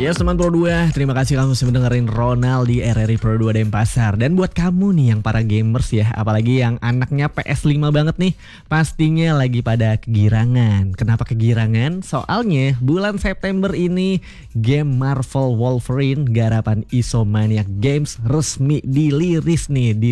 Yes teman Pro 2, terima kasih kamu sudah dengerin Ronald di RRI Pro 2 Denpasar. Dan buat kamu nih yang para gamers ya, apalagi yang anaknya PS5 banget nih, pastinya lagi pada kegirangan. Kenapa kegirangan? Soalnya bulan September ini game Marvel Wolverine garapan Insomniac Games resmi dirilis.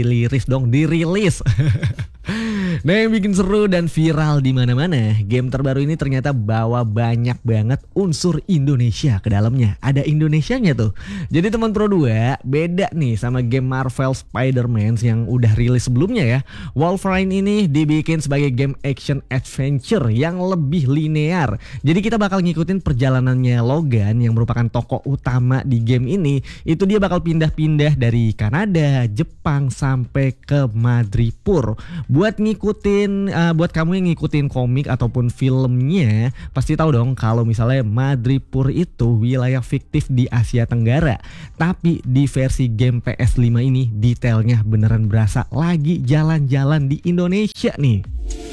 Nah, yang bikin seru dan viral di mana-mana, game terbaru ini ternyata bawa banyak banget unsur Indonesia ke dalamnya. Ada Indonesianya tuh. Jadi teman Pro 2, beda nih sama game Marvel Spider-Man yang udah rilis sebelumnya ya. Wolverine ini dibikin sebagai game action adventure yang lebih linear. Jadi kita bakal ngikutin perjalanannya Logan yang merupakan tokoh utama di game ini. Itu dia bakal pindah-pindah dari Kanada, Jepang sampai ke Madripoor. Buat kamu yang ngikutin komik ataupun filmnya pasti tahu dong kalau misalnya Madripoor itu wilayah fiktif di Asia Tenggara. Tapi di versi game PS5 ini detailnya beneran berasa lagi jalan-jalan di Indonesia nih.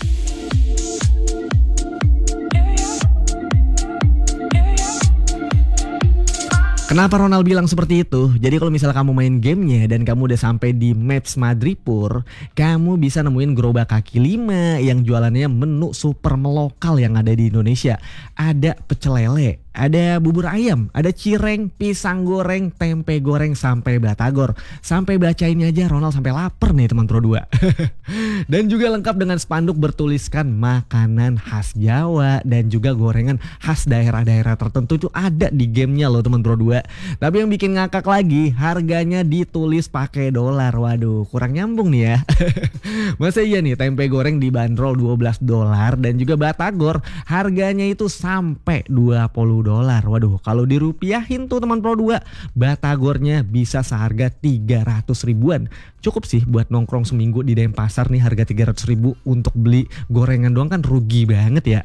Kenapa Ronald bilang seperti itu? Jadi kalau misalnya kamu main gamenya dan kamu udah sampai di Maps Madripoor, kamu bisa nemuin gerobak kaki 5 yang jualannya menu super melokal yang ada di Indonesia. Ada pecel lele, ada bubur ayam, ada cireng, pisang goreng, tempe goreng sampai batagor. Sampai bacain aja Ronald sampai lapar nih teman Pro 2. Dan juga lengkap dengan spanduk bertuliskan makanan khas Jawa dan juga gorengan khas daerah-daerah tertentu itu ada di gamenya loh teman Pro 2. Tapi yang bikin ngakak lagi, harganya ditulis pakai dolar. Waduh, kurang nyambung nih ya. Masa iya nih tempe goreng dibanderol $12 dan juga batagor harganya itu sampai $20. Waduh, kalau dirupiahin tuh teman Pro 2, batagornya bisa seharga 300 ribuan. Cukup sih buat nongkrong seminggu di Denpasar nih, harga 300 ribu untuk beli gorengan doang kan rugi banget ya.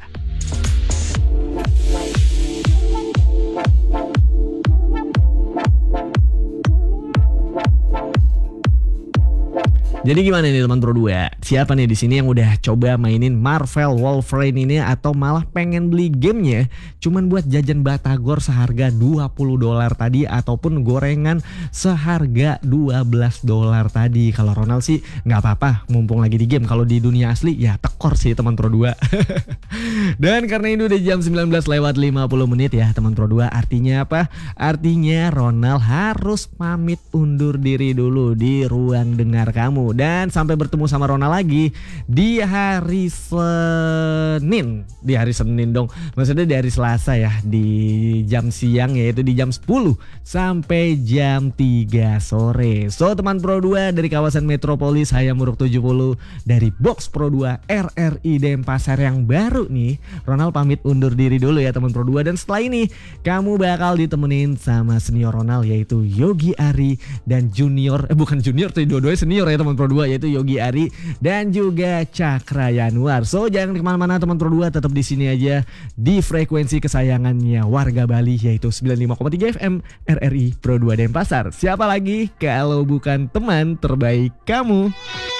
Jadi gimana nih teman Pro 2? Siapa nih di sini yang udah coba mainin Marvel Wolverine ini atau malah pengen beli gamenya cuman buat jajan batagor seharga $20 tadi ataupun gorengan seharga $12 tadi? Kalau Ronald sih nggak apa-apa, mumpung lagi di game. Kalau di dunia asli ya tekor sih teman Pro 2. Dan karena ini udah jam 19:50 ya teman Pro 2, artinya apa? Artinya Ronald harus pamit undur diri dulu di ruang dengar kamu. Dan sampai bertemu sama Ronald lagi di hari Senin. Di hari Senin dong. Maksudnya di hari Selasa ya. Di jam siang, yaitu di jam 10 sampai jam 3 sore. So teman Pro 2 dari kawasan Metropolis Hayamuruk 70, dari Box Pro 2 RRI Denpasar yang baru nih, Ronald pamit undur diri dulu ya teman Pro 2. Dan setelah ini kamu bakal ditemenin sama senior Ronald, yaitu Yogi Ari, dan junior, bukan junior tuh, dua-duanya senior ya teman Pro 2, yaitu Yogi Ari dan juga Cakra Yanuar. So jangan kemana-mana teman Pro 2, tetap di sini aja di frekuensi kesayangannya warga Bali, yaitu 95,3 FM RRI Pro 2 Denpasar. Siapa lagi kalau bukan teman terbaik kamu?